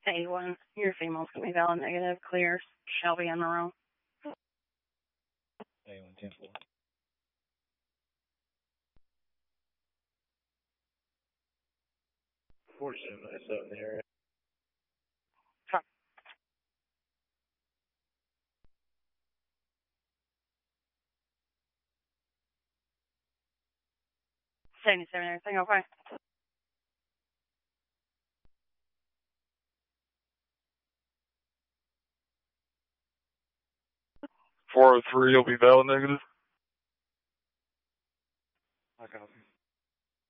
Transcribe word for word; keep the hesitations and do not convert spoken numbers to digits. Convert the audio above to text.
eighty-one. Your female's going to be valid negative. Clear. Shelby in the room. eighty-one, ten four. forty-seven, that's up in the area. seventy-seven, everything okay? four oh three will be valid negative. I got